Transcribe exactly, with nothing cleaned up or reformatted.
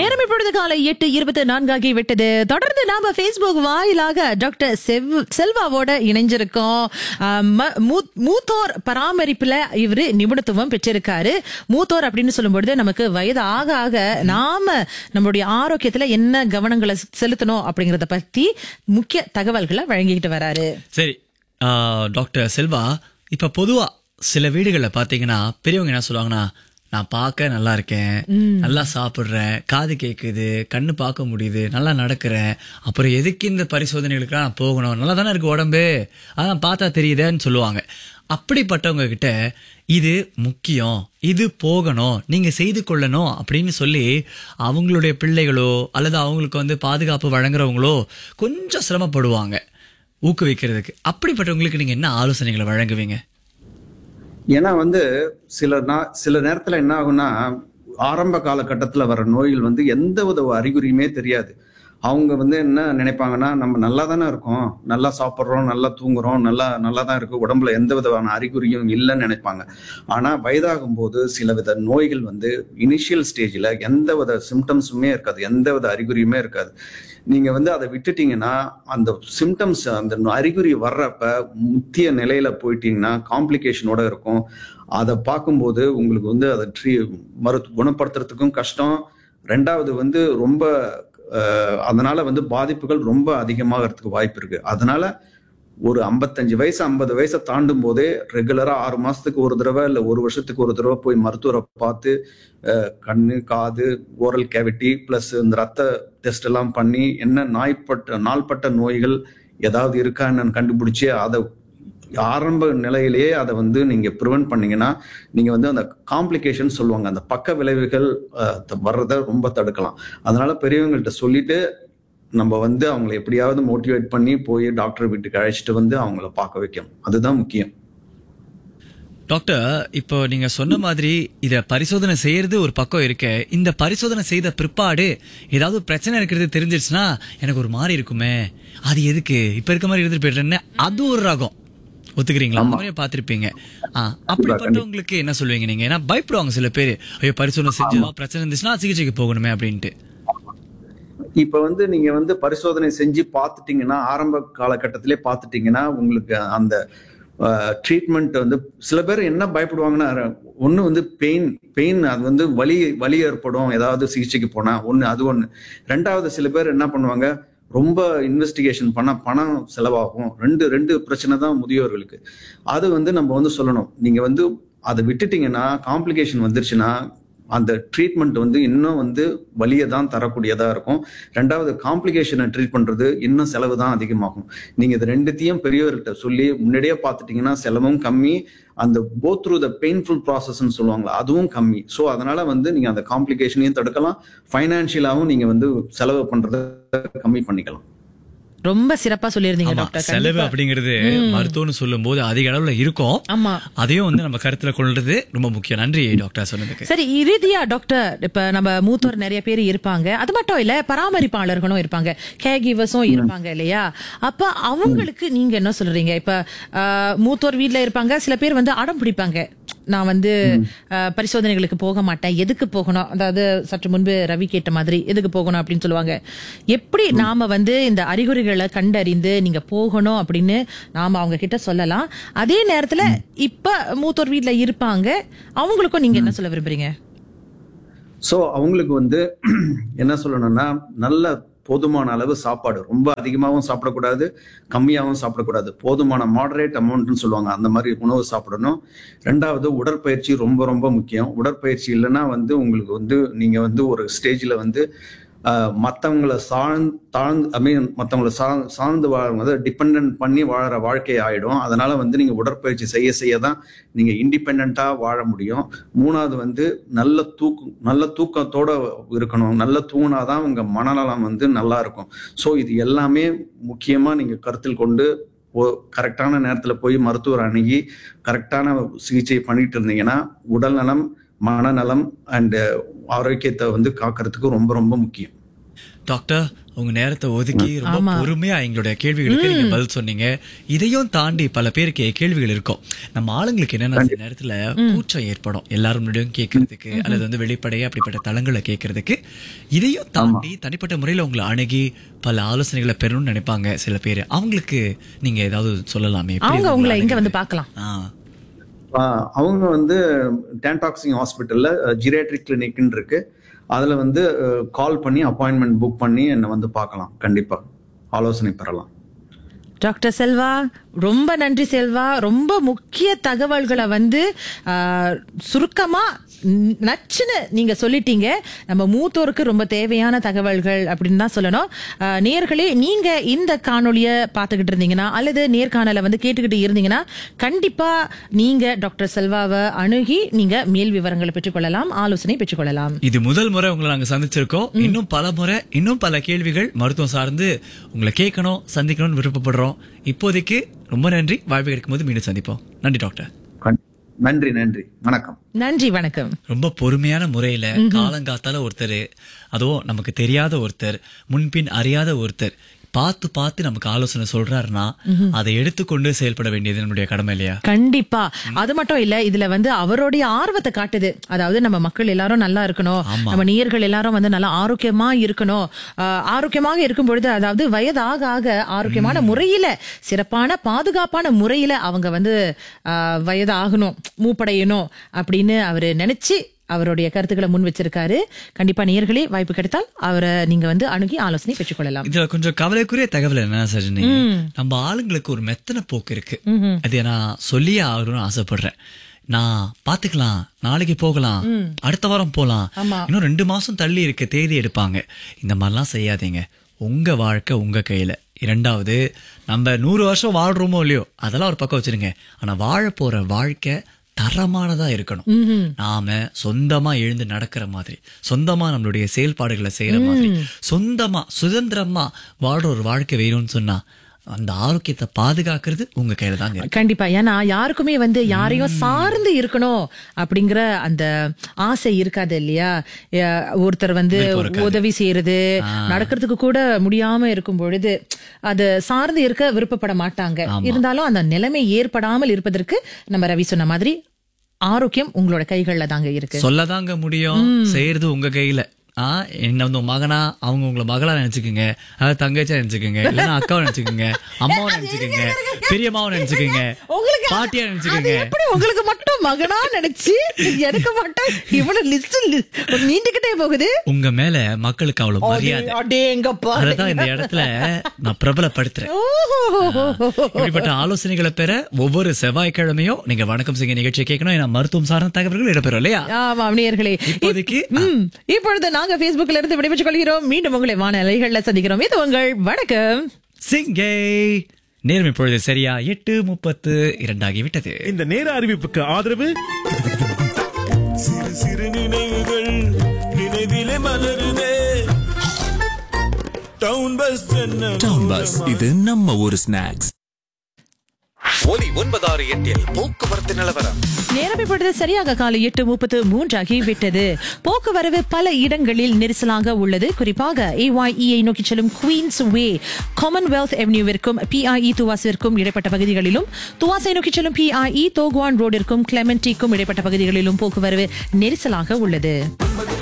நேரம் இப்பொழுது காலை எட்டு இருபத்தி நான்காகி விட்டது. தொடர்ந்து நாம பேஸ்புக் வாயிலாக டாக்டர் செல்வாவோட இணைஞ்சிருக்கோம். மூத்தோர் பராமரிப்புல இவரு நிபுணத்துவம் பெற்றிருக்காரு. மூத்தோர் அப்படின்னு சொல்லும்பொழுது நமக்கு வயது ஆக ஆக நாம நம்மளுடைய ஆரோக்கியத்துல என்ன கவனங்களை செலுத்தணும் அப்படிங்கறத பத்தி முக்கிய தகவல்களை வழங்கிக்கிட்டு வராரு. சரி டாக்டர் செல்வா, இப்ப பொதுவா சில வீடுகளில் பாத்தீங்கன்னா பெரியவங்க என்ன சொல்லுவாங்கன்னா, நான் பார்க்க நல்லா இருக்கேன், நல்லா சாப்பிடுறேன், காது கேக்குது, கண்ணு பார்க்க முடியுது, நல்லா நடக்கிறேன், அப்புறம் எதுக்கு இந்த பரிசோதனைகளுக்கு நான் போகணும், நல்லா தானே இருக்கு உடம்பு, அதான் பார்த்தா தெரியுதுன்னு சொல்லுவாங்க. அப்படிப்பட்டவங்க கிட்ட இது முக்கியம், இது போகணும், நீங்க செய்து கொள்ளணும் அப்படின்னு சொல்லி அவங்களுடைய பிள்ளைகளோ அல்லது அவங்களுக்கு வந்து பாதுகாப்பு வழங்குறவங்களோ கொஞ்சம் சிரமப்படுவாங்க ஊக்குவிக்கிறதுக்கு. அப்படிப்பட்டவங்களுக்கு நீங்க என்ன ஆலோசனைகளை வழங்குவீங்க? ஏன்னா வந்து சில நா சில நேரத்துல என்ன ஆகும்னா, ஆரம்ப காலகட்டத்துல வர நோய்கள் வந்து எந்த வித அறிகுறியுமே தெரியாது. அவங்க வந்து என்ன நினைப்பாங்கன்னா, நம்ம நல்லா தானே இருக்கோம், நல்லா சாப்பிட்றோம், நல்லா தூங்குறோம், நல்லா நல்லா தான் இருக்கு, உடம்புல எந்த விதமான அறிகுறியும் இல்லைன்னு நினைப்பாங்க. ஆனா வயதாகும் போது சில வித நோய்கள் வந்து இனிஷியல் ஸ்டேஜ்ல எந்த வித சிம்டம்ஸுமே இருக்காது, எந்த வித அறிகுறியுமே இருக்காது. நீங்க வந்து அதை விட்டுட்டீங்கன்னா, அந்த சிம்டம்ஸ் அந்த அறிகுறி வர்றப்ப முத்திய நிலையில போயிட்டீங்கன்னா காம்ப்ளிகேஷனோட இருக்கும். அதை பார்க்கும்போது உங்களுக்கு வந்து அதை ட்ரீ மரு குணப்படுத்துறதுக்கும் கஷ்டம். ரெண்டாவது வந்து ரொம்ப அதனால வந்து பாதிப்புகள் ரொம்ப அதிகமாகிறதுக்கு வாய்ப்பு இருக்கு. அதனால ஒரு ஐம்பத்தஞ்சு வயசு ஐம்பது வயசை தாண்டும் போதே ரெகுலரா ஆறு மாசத்துக்கு ஒரு தடவை இல்லை ஒரு வருஷத்துக்கு ஒரு தடவை போய் மருத்துவரை பார்த்து கண்ணு, காது, ஓரல் கேவிட்டி பிளஸ் இந்த ரத்த டெஸ்ட் எல்லாம் பண்ணி என்ன நாய்ப்பட்ட நாள்பட்ட நோய்கள் ஏதாவது இருக்கான்னு கண்டுபிடிச்சு அதை ஆரம்ப நிலையிலேயே அதை வந்து நீங்க ப்ரிவென்ட் பண்ணீங்கன்னா நீங்க வந்து அந்த காம்ப்ளிகேஷன் சொல்லுவாங்க, அந்த பக்க விளைவுகள் வர்றதை ரொம்ப தடுக்கலாம். அதனால பெரியவங்கள்ட்ட சொல்லிட்டு நம்ம வந்து அவங்களை எப்படியாவது மோட்டிவேட் பண்ணி போய் டாக்டர் வீட்டுக்கு அழைச்சிட்டு வந்து அவங்கள பார்க்க வைக்கணும். அதுதான் முக்கியம். டாக்டர், இப்போ நீங்க சொன்ன மாதிரி இத பரிசோதனை செய்யறது ஒரு பக்கம் இருக்கு. இந்த பரிசோதனை செய்த பிற்பாடு ஏதாவது பிரச்சனை இருக்கிறது தெரிஞ்சிருச்சுன்னா எனக்கு ஒரு மாதிரி இருக்குமே, அது எதுக்கு இப்ப இருக்க மாதிரி இருந்துட்டு போயிடுறேன்னு அது ஒரு ரகம். ஒத்துக்கிறீங்களா? அந்த மாதிரியே பாத்திருப்பீங்க. அப்படிப்பட்டவங்களுக்கு என்ன சொல்லுவீங்க நீங்க? ஏன்னா பயப்படுவாங்க சில பேர், ஐயோ பரிசோதனை செஞ்சு பிரச்சனை இருந்துச்சுன்னா சிகிச்சைக்கு போகணுமே அப்படின்ட்டு. இப்ப வந்து நீங்க வந்து பரிசோதனை செஞ்சு பார்த்துட்டீங்கன்னா, ஆரம்ப காலகட்டத்திலே பார்த்துட்டீங்கன்னா உங்களுக்கு அந்த ட்ரீட்மெண்ட் வந்து சில பேர் என்ன பயப்படுவாங்கன்னா, ஒண்ணு வந்து பெயின் பெயின் அது வந்து வலி வலி ஏற்படும் ஏதாவது சிகிச்சைக்கு போனா ஒண்ணு, அது ஒண்ணு. ரெண்டாவது சில பேர் என்ன பண்ணுவாங்க, ரொம்ப இன்வெஸ்டிகேஷன் பண்ண பணம் செலவாகும். ரெண்டு ரெண்டு பிரச்சனை தான் முதியோர்களுக்கு. அது வந்து நம்ம வந்து சொல்லணும், நீங்க வந்து அதை விட்டுட்டீங்கன்னா காம்ப்ளிகேஷன் வந்துருச்சுன்னா அந்த ட்ரீட்மெண்ட் வந்து இன்னும் வந்து வலியை தான் தரக்கூடியதா இருக்கும். ரெண்டாவது காம்ப்ளிகேஷனை ட்ரீட் பண்றது இன்னும் செலவு தான் அதிகமாகும். நீங்க இது ரெண்டுத்தையும் பெரியவர்கிட்ட சொல்லி முன்னாடியே பார்த்துட்டீங்கன்னா செலவும் கம்மி, அந்த கோ த்ரூ த பெயின்ஃபுல் ப்ராசஸ்ன்னு சொல்லுவாங்களா அதுவும் கம்மி. ஸோ அதனால வந்து நீங்க அந்த காம்ப்ளிகேஷனையும் தடுக்கலாம், ஃபைனான்சியலாகவும் நீங்க வந்து செலவு பண்றதை கம்மி பண்ணிக்கலாம். ரொம்ப சிறப்பா சொல்லியிருந்தீங்க டாக்டர். செலவு அப்படிங்கிறது மருத்துவம்னு சொல்லும் போது அதிக அளவுல இருக்கும். ஆமா, அதையும் வந்து நம்ம கருத்துல கொள்றது ரொம்ப முக்கியம். நன்றி டாக்டர் சொன்னதுக்கு. சரி, இறுதியா டாக்டர், இப்ப நம்ம மூத்தோர் நிறைய பேர் இருப்பாங்க, அது மட்டும் இல்ல பராமரிப்பாளர்களும் இருப்பாங்க, கேர் கிவர்ஸும் இருப்பாங்க இல்லையா? அப்ப அவங்களுக்கு நீங்க என்ன சொல்றீங்க? இப்ப மூத்தோர் வீட்டுல இருப்பாங்க, சில பேர் வந்து அடம் பிடிப்பாங்க, நான் வந்து பரிசோதனைகளுக்கு போக மாட்டேன், எதுக்கு போகணும், அதாவது சற்று முன்பு ரவி கேட்ட மாதிரி எதுக்கு போகணும் அப்படின்னு சொல்லுவாங்க. எப்படி நாம வந்து இந்த அறிகுறிகளை கண்டறிந்து நீங்க போகணும் அப்படின்னு நாம அவங்க கிட்ட சொல்லலாம்? அதே நேரத்துல இப்ப மூத்தோர் வீட்டுல இருப்பாங்க, அவங்களுக்கும் நீங்க என்ன சொல்ல விரும்புறீங்க? சோ அவங்களுக்கு வந்து என்ன சொல்லணும்னா, நல்ல போதுமான அளவு சாப்பாடு, ரொம்ப அதிகமாகவும் சாப்பிடக்கூடாது, கம்மியாகவும் சாப்பிடக்கூடாது, போதுமான மாடரேட் அமௌண்ட்னு சொல்லுவாங்க, அந்த மாதிரி உணவு சாப்பிடணும். ரெண்டாவது உடற்பயிற்சி ரொம்ப ரொம்ப முக்கியம். உடற்பயிற்சி இல்லைன்னா வந்து உங்களுக்கு வந்து நீங்க வந்து ஒரு ஸ்டேஜ்ல வந்து மற்றவங்களை சார்ந்து தாழ்ந்து ஐ மீன் மற்றவங்களை சா சார்ந்து வாழ டிபெண்ட் பண்ணி வாழற வாழ்க்கை ஆயிடும். அதனால வந்து நீங்க உடற்பயிற்சி செய்ய செய்ய தான் நீங்க இண்டிபெண்டா வாழ முடியும். மூணாவது வந்து நல்ல தூக்கம், நல்ல தூக்கத்தோட இருக்கணும். நல்ல தூங்கினாதான் உங்க மனநலம் வந்து நல்லா இருக்கும். ஸோ இது எல்லாமே முக்கியமா நீங்க கருத்தில் கொண்டு கரெக்டான நேரத்துல போய் மருத்துவர் அணுகி கரெக்டான சிகிச்சை பண்ணிட்டு இருந்தீங்கன்னா உடல் நலம், மனநலம் அண்ட் ஆரோக்கியத்தை வந்து காக்கிறதுக்கு ரொம்ப ரொம்ப முக்கியம். டாக்டர் உங்க நேரத்தை ஒதுக்கி ரொம்ப பொறுமையா எங்களுடைய கேள்விகளுக்கு நீங்க பதில் சொன்னீங்க. இதையும் தாண்டி பல பேருக்கு கேள்விகள் இருக்கும். நம்ம ஆளுங்களுக்கு என்னன்னா அந்த நேரத்துல கூச்சம் ஏற்படும் எல்லாரும் முன்னாடியும் கேட்கறதுக்கு அல்லது வந்து வெளிப்படையா அப்படிப்பட்ட தளங்களை கேட்கறதுக்கு. இதையும் தாண்டி தனிப்பட்ட முறையில உங்களை அணுகி பல ஆலோசனைகளை பெறணும்னு நினைப்பாங்க சில பேர். அவங்களுக்கு நீங்க ஏதாவது சொல்லலாமே? அவங்க உங்களை எங்க வந்து பார்க்கலாம்? அவங்க வந்து டேன்டாக்சிங் ஹாஸ்பிட்டல்ல ஜிரியாட்ரிக் கிளினிக்னு இருக்கு. அதுல வந்து கால் பண்ணி அப்பாயின்மெண்ட் புக் பண்ணி என்னை வந்து பார்க்கலாம். கண்டிப்பா ஆலோசனை பெறலாம். டாக்டர் செல்வா, ரொம்ப நன்றி செல்வா. ரொம்ப முக்கிய தகவல்களை வந்து சுருக்கமா நச்சுன்னு நீங்க சொல்லிட்டீங்க. நம்ம மூத்தோருக்கு ரொம்ப தேவையான தகவல்கள் அப்படின்னு தான் சொல்லணும். நேயர்களே, நீங்க இந்த காணொலியை பார்த்துக்கிட்டு இருந்தீங்கன்னா அல்லது நேர்காணலை வந்து கேட்டுக்கிட்டு இருந்தீங்கன்னா கண்டிப்பா நீங்க டாக்டர் செல்வாவை அணுகி நீங்க மேல் விவரங்களை பெற்றுக்கொள்ளலாம், ஆலோசனை பெற்றுக்கொள்ளலாம். இது முதல் முறை உங்களை நாங்க சந்திச்சிருக்கோம். இன்னும் பல முறை இன்னும் பல கேள்விகள் மருத்துவம் சார்ந்து உங்களை கேட்கணும், சந்திக்கணும்னு விருப்பப்படுறோம். இப்போதைக்கு ரொம்ப நன்றி. வாய்ப்பு கிடைக்கும் போது மீண்டும் சந்திப்போம். நன்றி டாக்டர். நன்றி நன்றி வணக்கம். நன்றி வணக்கம். ரொம்ப பொறுமையான முறையில காலங்காத்தால ஒருத்தர், அதுவும் நமக்கு தெரியாத ஒருத்தர், முன்பின் அறியாத ஒருத்தர் பார்த்து பார்த்து நமக்கு ஆலோசனை சொல்றாருன்னா அதை எடுத்துக்கொண்டு செயல்பட வேண்டியது நம்முடைய கடமை இல்லையா? கண்டிப்பா. அது மட்டும் இல்ல, இதுல வந்து அவருடைய ஆர்வத்தை காட்டுது. அதாவது நம்ம மக்கள் எல்லாரும் நல்லா இருக்கணும், நம்ம நேயர்கள் எல்லாரும் வந்து நல்லா ஆரோக்கியமா இருக்கணும். ஆரோக்கியமாக இருக்கும் பொழுது, அதாவது வயதாக ஆக ஆரோக்கியமான முறையில, சிறப்பான பாதுகாப்பான முறையில அவங்க வந்து வயதாகணும், மூப்படையணும் அப்படின்னு அவரு நினைச்சு அவருடைய கருத்துக்களை முன் வச்சிருக்காரு. கண்டிப்பா நேயர்களே, வாய்ப்பு கிடைத்தால் அவரை நீங்க வந்து அணுகி ஆலோசனை பெற்றுக்கொள்ளலாம். இதுல கொஞ்சம் கவலைக்குரிய தகவல் என்ன சஜினி, நம்ம ஆளுங்களுக்கு ஒரு மெத்தன போக்கு இருக்கு. அது நான் சொல்லியே ஆகணும்னு ஆசைப்படுறேன். நான் பாத்துக்கலாம், நாளைக்கு போகலாம், அடுத்த வாரம் போலாம், இன்னும் ரெண்டு மாசம் தள்ளி இருக்க தேதி எடுப்பாங்க. இந்த மாதிரிலாம் செய்யாதீங்க. உங்க வாழ்க்கை உங்க கையில. இரண்டாவது, நம்ம நூறு வருஷம் வாழ்றோமோ இல்லையோ அதெல்லாம் ஒரு பக்கம் வச்சிருங்க. ஆனா வாழ போற வாழ்க்கை தரமானதா இருக்கணும். நாம சொந்தமா எழுந்து நடக்கிற மாதிரி, சொந்தமா நம்மளுடைய செயல்பாடுகளை செய்யற மாதிரி, சொந்தமா சுதந்திரமா வாழ்ற ஒரு வாழ்க்கை வேணும்னு சொன்னா அந்த ஆரோக்கியத்தை பாதுகாக்கிறது உங்க கையில தாங்க. கண்டிப்பா. ஏன்னா யாருக்குமே வந்து யாரையும் சார்ந்து இருக்கணும் அப்படிங்கிற அந்த ஆசை இருக்காது இல்லையா? ஒருத்தர் வந்து உதவி செய்யறது, நடக்கிறதுக்கு கூட முடியாம இருக்கும் பொழுது அது சார்ந்து இருக்க விருப்பப்பட மாட்டாங்க. இருந்தாலும் அந்த நிலைமை ஏற்படாமல் இருப்பதற்கு நம்ம ரவி சொன்ன மாதிரி ஆரோக்கியம் உங்களோட கைகள்ல தாங்க இருக்கு. சொல்லதாங்க முடியும், செய்யறது உங்க கையில. ஆஹ் என்ன வந்து மகனா, அவங்க உங்களை மகளா நினைச்சுக்குங்க, அதாவது தங்கச்சியா நினைச்சுக்குங்க, இல்லைன்னா அக்காவை நினைச்சுக்குங்க, அம்மாவை நினைச்சுக்குங்க, பெரியம்மாவை நினைச்சுக்குங்க, பாட்டியா நினைச்சுக்குங்க. உங்களுக்கு மட்டும் மகனா நினைச்சு எனக்கு மட்டும் இவ்வளவு லிஸ்ட் நீண்டுகிட்டே போகுது. உங்க மேல மக்களுக்கு அவ்வளவு மரியாதை. அதான் இந்த இடத்துல நான் பிரபலப்படுத்துறேன். இப்படிப்பட்ட ஆலோசனைகளை பெற ஒவ்வொரு செவ்வாய்க்கிழமையும் நீங்க வணக்கம் செய்ய நிகழ்ச்சியை கேட்கணும். ஏன்னா மருத்துவம் சார்ந்த தகவல்கள் இடம்பெறும் இல்லையா? நேயர்களே, இப்போதைக்கு இப்பொழுது நாங்க Facebookல இருந்து விடைபெற்றுக் கொள்கிறோம். மீண்டும் உங்களை வானலைகள்ல சந்திக்கிறோம். இது உங்கள் வணக்கம் சிங்கை. நேரம் இப்பொழுது சரியா எட்டு முப்பத்து இரண்டாகிவிட்டது. இந்த நேர அறிவிப்புக்கு ஆதரவு சிறு சிறு நினைவுகள் நினைவிலே மலருதே. டவுன் பஸ் டவுன் பஸ் இது நம்ம ஒரு ஸ்நாக்ஸ். ஒலி ஒன்பதாறு எட்டில் போக்குவரத்து நிலவரம். நேரம் இப்பொழுது சரியாக காலை எட்டு முப்பத்து மூன்றாகி விட்டது. போக்குவரவு பல இடங்களில் நெரிசலாக உள்ளது. குறிப்பாக ஏஒய்இயை நோக்கி செல்லும் குவீன்ஸ் வே, காமன்வெல்த் அவென்யூவிற்கும் பிஐஇ துவாசிற்கும் இடைப்பட்ட பகுதிகளிலும், துவாசை நோக்கி செல்லும் பிஐஇ தோகுவான் ரோடிற்கும் கிளெமெண்டிக்கும் இடைப்பட்ட பகுதிகளிலும் போக்குவரவு நெரிசலாக உள்ளது.